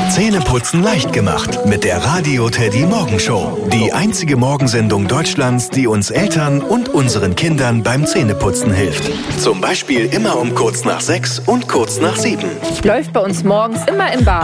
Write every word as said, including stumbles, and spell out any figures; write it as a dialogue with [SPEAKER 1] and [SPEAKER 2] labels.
[SPEAKER 1] Zähneputzen leicht gemacht mit der Radio Teddy Morgenshow. Die einzige Morgensendung Deutschlands, die uns Eltern und unseren Kindern beim Zähneputzen hilft. Zum Beispiel immer um kurz nach sechs und kurz nach sieben.
[SPEAKER 2] Läuft bei uns morgens immer im Bad.